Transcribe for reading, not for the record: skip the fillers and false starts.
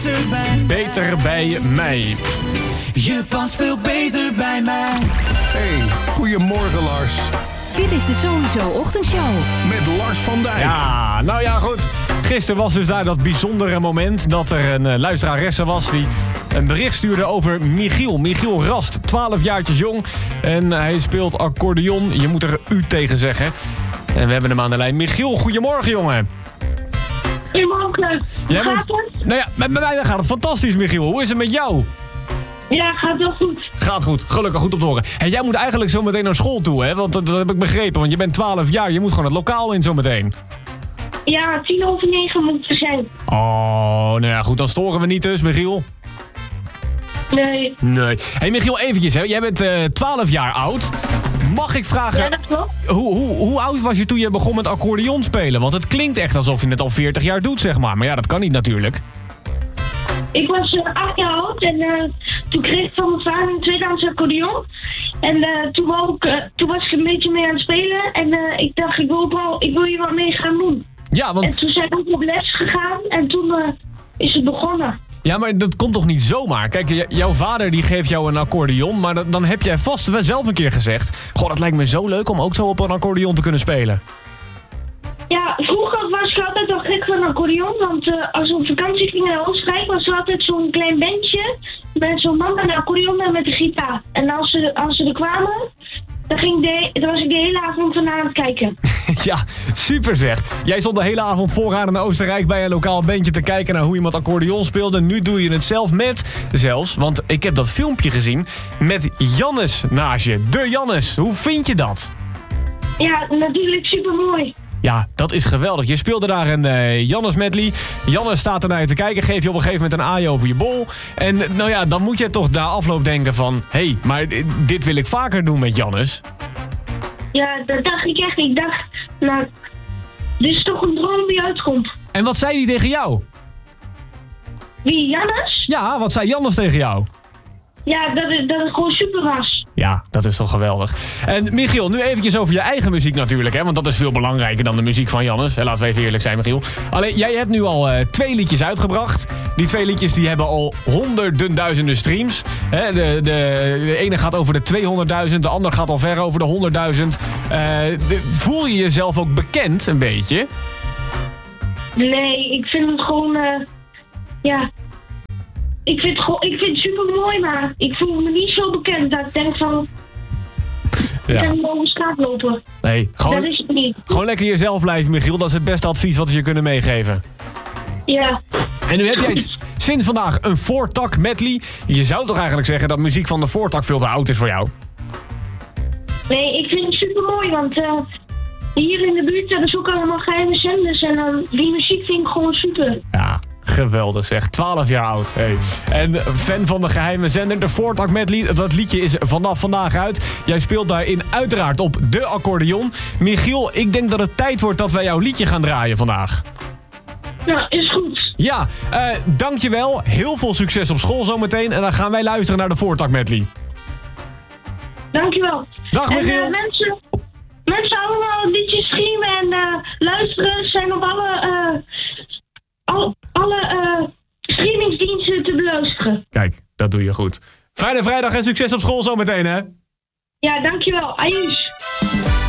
Beter bij mij. Je past veel beter bij mij. Hey, goedemorgen Lars. Dit is de Sowieso Ochtendshow. Met Lars van Dijk. Ja, nou ja, goed. Gisteren was dus daar dat bijzondere moment dat er een luisteraresse was die een bericht stuurde over Michiel. Michiel Rast, 12 jaartjes jong. En hij speelt accordeon. Je moet er u tegen zeggen. En we hebben hem aan de lijn. Michiel, goedemorgen, jongen. Goedemorgen. Jij moet... Nou ja, met mij gaat het fantastisch, Michiel. Hoe is het met jou? Ja, gaat wel goed. Gaat goed, gelukkig, goed om te horen. En jij moet eigenlijk zo meteen naar school toe, hè? Want dat heb ik begrepen, want je bent 12 jaar. Je moet gewoon het lokaal in zo meteen. Ja, 9:10 moet er zijn. Oh, nou ja, goed, dan storen we niet dus, Michiel. Nee. Nee. Hey Michiel, eventjes, hè. Jij bent 12 jaar oud. Mag ik vragen, Ja, dat klopt. hoe oud was je toen je begon met accordeon spelen? Want het klinkt echt alsof je het al 40 jaar doet, zeg maar. Maar ja, dat kan niet natuurlijk. Ik was 8 jaar oud en toen kreeg ik van mijn vader een tweedehands accordeon. En toen was ik een beetje mee aan het spelen. En ik dacht, ik wil hier wat mee gaan doen. Ja, En want... toen zijn we ook op les gegaan en toen is het begonnen. Ja, maar dat komt toch niet zomaar? Kijk, jouw vader die geeft jou een accordeon, maar dan heb jij vast wel zelf een keer gezegd... Goh, dat lijkt me zo leuk om ook zo op een accordeon te kunnen spelen. Ja, vroeger was ik altijd al gek van een accordeon. Want als we op vakantie gingen naar Oostenrijk was er altijd zo'n klein bandje met zo'n man met een accordeon en met een gitaar. En als ze er kwamen, dan was ik de hele avond van aan het kijken. Ja, super zeg. Jij stond de hele avond vooraan in Oostenrijk bij een lokaal bandje te kijken naar hoe iemand accordeon speelde. Nu doe je het zelfs, want ik heb dat filmpje gezien met Jannes naast je. De Jannes, hoe vind je dat? Ja, natuurlijk super mooi. Ja, dat is geweldig. Je speelde daar een Jannes medley. Jannes staat er naar je te kijken, geef je op een gegeven moment een aai over je bol. En nou ja, dan moet je toch na afloop denken van... Hé, maar dit wil ik vaker doen met Jannes. Ja, dat dacht ik echt. Ik dacht, nou, dit is toch een droom die uitkomt. En wat zei hij tegen jou? Wie, Jannes? Ja, wat zei Jannes tegen jou? Ja, dat het gewoon super was. Ja, dat is toch geweldig. En Michiel, nu eventjes over je eigen muziek natuurlijk, hè? Want dat is veel belangrijker dan de muziek van Jannes. Laten we even eerlijk zijn, Michiel. Alleen, jij hebt nu al 2 liedjes uitgebracht. Die 2 liedjes die hebben al honderden duizenden streams. Hè? De ene gaat over de 200.000, de ander gaat al ver over de 100.000. Voel je jezelf ook bekend, een beetje? Nee, ik vind het gewoon, ja... Ik vind het super mooi, maar ik voel me niet zo bekend dat ik denk van... Ik kan over straat lopen. Nee, Dat is het niet. Gewoon lekker jezelf blijven, Michiel. Dat is het beste advies wat we je kunnen meegeven. Ja. En nu heb jij sinds vandaag een voortak medley. Je zou toch eigenlijk zeggen dat muziek van de voortak veel te oud is voor jou? Nee, ik vind het super mooi, want hier in de buurt hebben ze ook allemaal geheime zenders. En die muziek vind ik gewoon super. Ja, geweldig zeg. 12 jaar oud. Hey. En fan van de geheime zender, de voortak medley. Dat liedje is vanaf vandaag uit. Jij speelt daarin uiteraard op de accordeon. Michiel, ik denk dat het tijd wordt dat wij jouw liedje gaan draaien vandaag. Nou, is goed. Ja, dankjewel. Heel veel succes op school zometeen. En dan gaan wij luisteren naar de voortak medley. Dankjewel. Dag Michiel. En mensen allemaal liedjes streamen en luisteren zijn op alle streamingsdiensten te beluisteren. Kijk, dat doe je goed. Fijne vrijdag en succes op school zometeen, hè? Ja, dankjewel. Ayush.